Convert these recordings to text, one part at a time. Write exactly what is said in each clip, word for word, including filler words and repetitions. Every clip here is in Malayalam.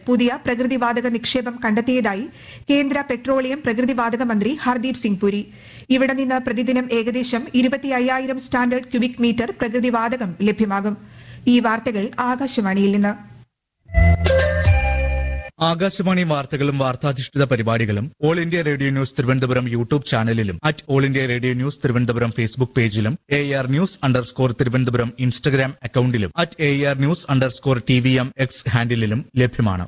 പുതിയ പ്രകൃതിവാതക നിക്ഷേപം കണ്ടെത്തിയതായി കേന്ദ്ര പെട്രോളിയം പ്രകൃതിവാതക മന്ത്രി ഹർദീപ് സിംഗ് പുരി. ഇവിടെ നിന്ന് പ്രതിദിനം ഏകദേശം ഇരുപത്തി അയ്യായിരം സ്റ്റാൻഡേർഡ് ക്യൂബിക് മീറ്റർ പ്രകൃതിവാതകം ലഭ്യമാകും. ഈ വാർത്തകൾ ആകാശവാണിയിൽ നിന്ന്. ആകാശവാണി വാർത്തകളും വാർത്താധിഷ്ഠിത പരിപാടികളും all India radio news Thiruvananthapuram YouTube ചാനലിലും at all India radio news Thiruvananthapuram Facebook പേജിലും A R news underscore Thiruvananthapuram Instagram അക്കൌണ്ടിലും at A R news underscore T V M X ഹാൻഡിലും ലഭ്യമാണ്.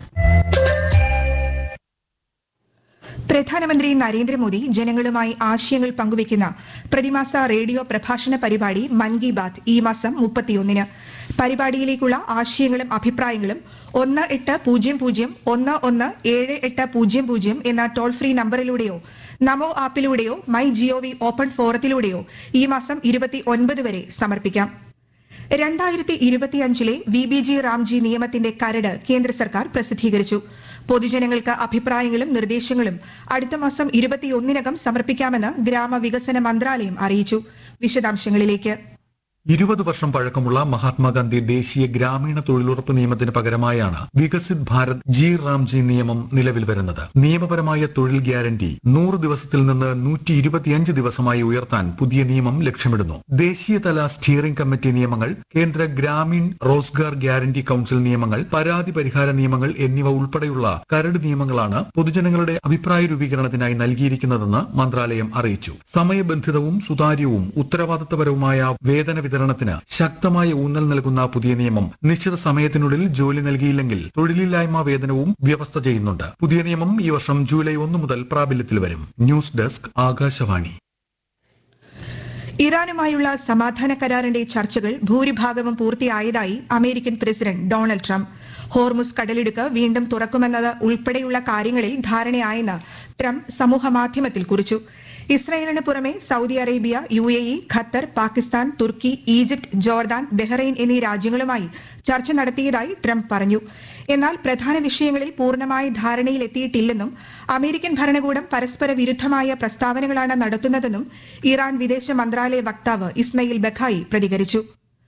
പ്രധാനമന്ത്രി നരേന്ദ്രമോദി ജനങ്ങളുമായി ആശയങ്ങൾ പങ്കുവയ്ക്കുന്ന പ്രതിമാസ റേഡിയോ പ്രഭാഷണ പരിപാടി മൻ കി ബാത്ത് ഈ മാസം മുപ്പത്തിയൊന്നിന്. പരിപാടിയിലേക്കുള്ള ആശയങ്ങളും അഭിപ്രായങ്ങളും ഒന്ന് എട്ട് പൂജ്യം പൂജ്യം ഒന്ന് ഒന്ന് ഏഴ് എട്ട് പൂജ്യം പൂജ്യം എന്ന toll free നമ്പറിലൂടെയോ Namo ആപ്പിലൂടെയോ my G O V open ഫോറത്തിലൂടെയോ ഈ മാസം ഇരുപത്തി ഒൻപത് വരെ സമർപ്പിക്കാം. രണ്ടായിരത്തി ഇരുപത്തിയഞ്ചിലെ വി ബി ജി റാംജി നിയമത്തിന്റെ കരട് കേന്ദ്ര സർക്കാർ പ്രസിദ്ധീകരിച്ചു. പൊതുജനങ്ങൾക്ക് അഭിപ്രായങ്ങളും നിർദ്ദേശങ്ങളും അടുത്ത മാസം ഇരുപത്തിയൊന്നിനകം സമർപ്പിക്കാമെന്ന് ഗ്രാമവികസന മന്ത്രാലയം അറിയിച്ചു. വിശദാംശങ്ങളിലേക്ക്. ഇരുപത് വർഷം പഴക്കമുള്ള മഹാത്മാഗാന്ധി ദേശീയ ഗ്രാമീണ തൊഴിലുറപ്പ് നിയമത്തിന് പകരമായാണ് വികസിത് ഭാരത് ജി റാംജി നിയമം നിലവിൽ വരുന്നത്. നിയമപരമായ തൊഴിൽ ഗ്യാരണ്ടി നൂറ് ദിവസത്തിൽ നിന്ന് നൂറ്റി ഇരുപത്തിയഞ്ച് ദിവസമായി ഉയർത്താൻ പുതിയ നിയമം ലക്ഷ്യമിടുന്നു. ദേശീയതല സ്റ്റിയറിംഗ് കമ്മിറ്റി നിയമങ്ങൾ, കേന്ദ്ര ഗ്രാമീൺ റോസ്ഗാർ ഗ്യാരണ്ടി കൌൺസിൽ നിയമങ്ങൾ, പരാതി പരിഹാര നിയമങ്ങൾ എന്നിവ ഉൾപ്പെടെയുള്ള കരട് നിയമങ്ങളാണ് പൊതുജനങ്ങളുടെ അഭിപ്രായ രൂപീകരണത്തിനായി നൽകിയിരിക്കുന്നതെന്ന് മന്ത്രാലയം അറിയിച്ചു. സമയബന്ധിതവും സുതാര്യവും ഉത്തരവാദിത്തപരവുമായ വേതന വിതരണത്തിന് ശക്തമായ ഊന്നൽ നൽകുന്ന പുതിയ നിയമം നിശ്ചിത സമയത്തിനുള്ളിൽ ജോലി നൽകിയില്ലെങ്കിൽ തൊഴിലില്ലായ്മ വേതനവും വ്യവസ്ഥ ചെയ്യുന്നുണ്ട്. പുതിയ നിയമം ഈ വർഷം ജൂലൈ ഒന്ന് മുതൽ പ്രാബല്യത്തിൽ വരും. News desk Akashvani. ഇറാനുമായുള്ള സമാധാന കരാറിന്റെ ചർച്ചകൾ ഭൂരിഭാഗവും പൂർത്തിയായതായി American president Donald Trump. Hormuz കടലിടുക്ക് വീണ്ടും തുറക്കുമെന്നത് ഉൾപ്പെടെയുള്ള കാര്യങ്ങളിൽ ധാരണയായെന്ന് ട്രംപ് സമൂഹമാധ്യമത്തിൽ കുറിച്ചു. ഇസ്രായേലിന് പുറമെ Saudi Arabia, U A E, Qatar, Pakistan, Turkey, Egypt, Jordan, Bahrain എന്നീ രാജ്യങ്ങളുമായി ചർച്ച നടത്തിയതായി ട്രംപ് പറഞ്ഞു. എന്നാൽ പ്രധാന വിഷയങ്ങളിൽ പൂർണ്ണമായ ധാരണയിലെത്തിയിട്ടില്ലെന്നും അമേരിക്കൻ ഭരണകൂടം പരസ്പര വിരുദ്ധമായ പ്രസ്താവനകളാണ് നടത്തുന്നതെന്നും ഇറാൻ വിദേശ മന്ത്രാലയ വക്താവ് ഇസ്മയിൽ ബഖായി പ്രതികരിച്ചു.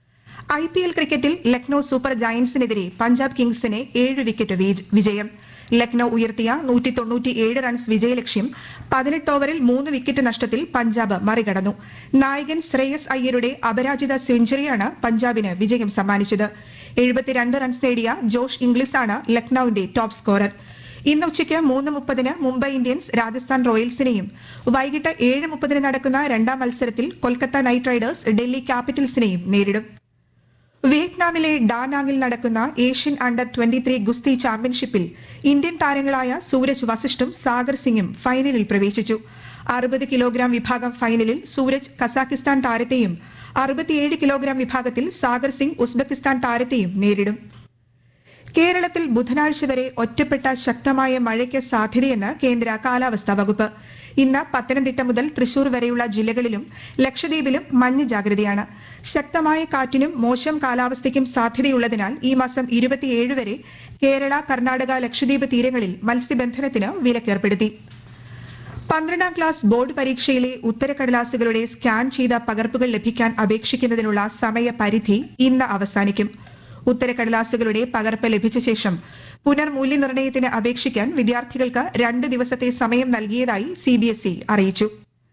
ഐ പി എൽ ക്രിക്കറ്റിൽ ലക്നൌ സൂപ്പർ ജയന്റ്സിനെതിരെ പഞ്ചാബ് കിങ്സിന് ഏഴ് വിക്കറ്റ് വിജയം. ലക്നൌ ഉയർത്തിയ നൂറ്റി തൊണ്ണൂറ്റിയേഴ് റൺസ് വിജയലക്ഷ്യം പതിനെട്ട് ഓവറിൽ മൂന്ന് വിക്കറ്റ് നഷ്ടത്തിൽ പഞ്ചാബ് മറികടന്നു. നായകൻ ശ്രേയസ് അയ്യരുടെ അപരാജിത സെഞ്ചുറിയാണ് പഞ്ചാബിന് വിജയം സമ്മാനിച്ചത്. എഴുപത്തിരണ്ട് റൺസ് നേടിയ ജോഷ് ഇംഗ്ലിസാണ് ലക്നൌവിന്റെ ടോപ്പ് സ്കോറർ. ഇന്ന് ഉച്ചയ്ക്ക് മൂന്ന് മുപ്പതിന് മുംബൈ ഇന്ത്യൻസ് രാജസ്ഥാൻ റോയൽസിനെയും വൈകിട്ട് ഏഴ് മുപ്പതിന് നടക്കുന്ന രണ്ടാം മത്സരത്തിൽ കൊൽക്കത്ത നൈറ്റ് റൈഡേഴ്സ് ഡൽഹി ക്യാപിറ്റൽസിനെയും നേരിടും. വിയറ്റ്നാമിലെ ഡാനാങ്ങിൽ നടക്കുന്ന ഏഷ്യൻ അണ്ടർ ട്വന്റി ഗുസ്തി ചാമ്പ്യൻഷിപ്പിൽ ഇന്ത്യൻ താരങ്ങളായ സൂരജ് വസിഷ്ഠും സാഗർ സിംഗും ഫൈനലിൽ പ്രവേശിച്ചു. അറുപത് കിലോഗ്രാം വിഭാഗം ഫൈനലിൽ സൂരജ് കസാഖിസ്ഥാൻ താരത്തെയും അറുപത്തിയേഴ് കിലോഗ്രാം വിഭാഗത്തിൽ സാഗർ സിംഗ് ഉസ്ബെക്കിസ്ഥാൻ താരത്തെയും നേരിടും. കേരളത്തിൽ ബുധനാഴ്ച വരെ ഒറ്റപ്പെട്ട ശക്തമായ മഴയ്ക്ക് സാധ്യതയെന്ന് കേന്ദ്ര കാലാവസ്ഥാ വകുപ്പ്. ഇന്ന് പത്തനംതിട്ട മുതൽ തൃശൂർ വരെയുള്ള ജില്ലകളിലും ലക്ഷദ്വീപിലും മഞ്ഞ ജാഗ്രതയാണ്. ശക്തമായ കാറ്റിനും മോശം കാലാവസ്ഥയ്ക്കും സാധ്യതയുള്ളതിനാൽ ഈ മാസം ഇരുപത്തിയേഴ് വരെ കേരള, കർണാടക, ലക്ഷദ്വീപ് തീരങ്ങളിൽ മത്സ്യബന്ധനത്തിന് വിലക്കേർപ്പെടുത്തി. പന്ത്രണ്ടാം ക്ലാസ് ബോർഡ് പരീക്ഷയിലെ ഉത്തരക്കടലാസുകളുടെ സ്കാൻ ചെയ്ത പകർപ്പുകൾ ലഭിക്കാൻ അപേക്ഷിക്കുന്നതിനുള്ള സമയപരിധി ഇന്ന് അവസാനിക്കും. ഉത്തരക്കടലാസുകളുടെ പകർപ്പ് ലഭിച്ച ശേഷം പുനർമൂല്യനിർണ്ണയത്തിന് അപേക്ഷിക്കാൻ വിദ്യാർത്ഥികൾക്ക് രണ്ട് ദിവസത്തെ സമയം നൽകിയതായി സിബിഎസ്ഇ അറിയിച്ചു.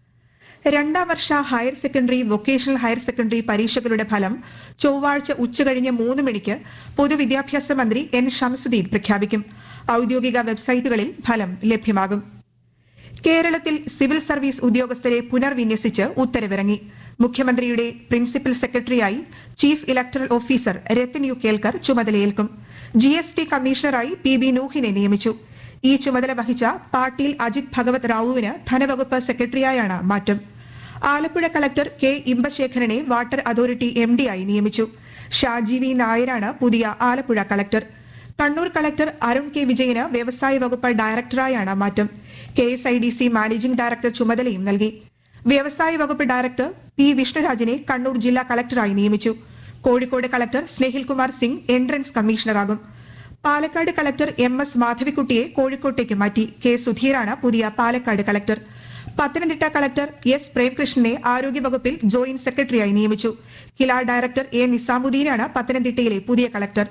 രണ്ടാം വർഷ higher secondary, vocational higher secondary പരീക്ഷകളുടെ ഫലം ചൊവ്വാഴ്ച ഉച്ചകഴിഞ്ഞ് മൂന്ന് മണിക്ക് പൊതുവിദ്യാഭ്യാസ മന്ത്രി എൻ ഷംസുദ്ദീൻ പ്രഖ്യാപിക്കും. ഔദ്യോഗിക വെബ്സൈറ്റുകളിൽ ഫലം ലഭ്യമാകും. കേരളത്തിൽ സിവിൽ സർവീസ് ഉദ്യോഗസ്ഥരെ പുനർവിന്യസിച്ച് ഉത്തരവിറങ്ങി. മുഖ്യമന്ത്രിയുടെ പ്രിൻസിപ്പൽ സെക്രട്ടറിയായി chief electoral officer Ratan U Kelkar ചുമതലയേൽക്കും. G S T കമ്മീഷണറായി P B നൂഹിനെ നിയമിച്ചു. ഈ ചുമതല വഹിച്ച പാട്ടീൽ അജിത് ഭഗവത് റാവുവിന് ധനവകുപ്പ് സെക്രട്ടറിയായാണ് മാറ്റം. Alappuzha collector K ഇമ്പശേഖരനെ water authority M ഡിയായി നിയമിച്ചു. ഷാജി വി നായരാണ് പുതിയ Alappuzha collector. Kannur collector Arun K വിജയന് വ്യവസായ വകുപ്പ് ഡയറക്ടറായാണ് മാറ്റം. K S I D C managing director ചുമതലയും നൽകി. വ്യവസായ വകുപ്പ് ഡയറക്ടർ പി വിഷ്ണുരാജിനെ കണ്ണൂർ ജില്ലാ കളക്ടറായി നിയമിച്ചു. Kozhikode collector Snehil Kumar Singh entrance കമ്മീഷണറാകും. Palakkad collector M S മാധവിക്കുട്ടിയെ കോഴിക്കോട്ടേക്ക് മാറ്റി. കെ സുധീറാണ് പുതിയ Palakkad collector. Pathanamthitta collector S പ്രേംകൃഷ്ണനെ ആരോഗ്യവകുപ്പിൽ joint സെക്രട്ടറിയായി നിയമിച്ചു. കില ഡയറക്ടർ എ നിസാമുദ്ദീനാണ് പത്തനംതിട്ടയിലെ പുതിയ കളക്ടർ.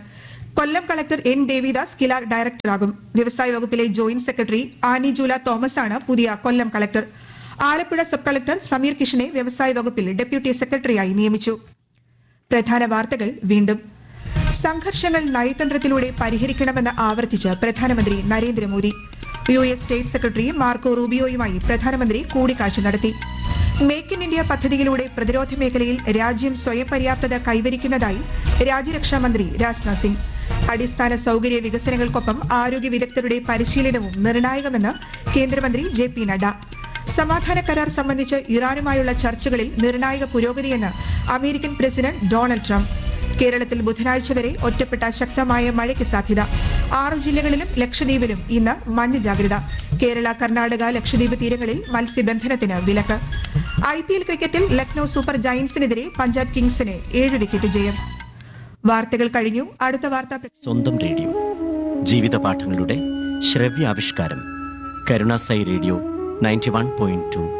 കൊല്ലം കളക്ടർ എൻ ദേവിദാസ് കിലാർ ഡയറക്ടറാകും. വ്യവസായ വകുപ്പിലെ joint secretary Annie Jula Thomas ആണ് പുതിയ കൊല്ലം collector. Alappuzha sub collector Sameer കിഷനെ വ്യവസായ വകുപ്പിൽ ഡെപ്യൂട്ടി സെക്രട്ടറിയായി നിയമിച്ചു. പ്രധാന വാർത്തകൾ വീണ്ടും. സംഘർഷങ്ങൾ നയതന്ത്രത്തിലൂടെ പരിഹരിക്കണമെന്ന് ആവർത്തിച്ച് പ്രധാനമന്ത്രി Narendra Modi. U S state secretary Marco റൂബിയോയുമായി പ്രധാനമന്ത്രി കൂടിക്കാഴ്ച നടത്തി. മേക്ക് ഇൻ ഇന്ത്യ പദ്ധതിയിലൂടെ പ്രതിരോധ മേഖലയിൽ രാജ്യം സ്വയം പര്യാപ്തത കൈവരിക്കുന്നതായി രാജ്യരക്ഷാ മന്ത്രി രാജ്നാഥ് സിംഗ്. അടിസ്ഥാന സൌകര്യ വികസനങ്ങൾക്കൊപ്പം ആരോഗ്യ വിദഗ്ധരുടെ പരിശീലനവും നിർണായകമെന്ന് കേന്ദ്രമന്ത്രി ജെ പി നഡ്ഡ. സമാധാന കരാർ സംബന്ധിച്ച് ഇറാനുമായുള്ള ചർച്ചകളിൽ നിർണായക പുരോഗതിയെന്ന് അമേരിക്കൻ പ്രസിഡന്റ് ഡൊണാൾഡ് ട്രംപ്. കേരളത്തിൽ ബുധനാഴ്ച വരെ ഒറ്റപ്പെട്ട ശക്തമായ മഴയ്ക്ക് സാധ്യത. ആറു ജില്ലകളിലും ലക്ഷദ്വീപിലും ഇന്ന് മഞ്ഞ ജാഗ്രത. കേരള, കർണാടക, ലക്ഷദ്വീപ് തീരങ്ങളിൽ മത്സ്യബന്ധനത്തിന് വിലക്ക്. ഐ പി എൽ ക്രിക്കറ്റിൽ ലക്നൌ സൂപ്പർ ജയന്റ്സിനെതിരെ പഞ്ചാബ് കിങ്സിന് ഏഴ് വിക്കറ്റ് ജയം. വാർത്തകൾ കഴിഞ്ഞു. അടുത്ത വാർത്താ സ്വന്തം റേഡിയോ ജീവിത പാഠങ്ങളുടെ ശ്രവ്യാവിഷ്കാരം കരുണാസൈ radio ninety one point two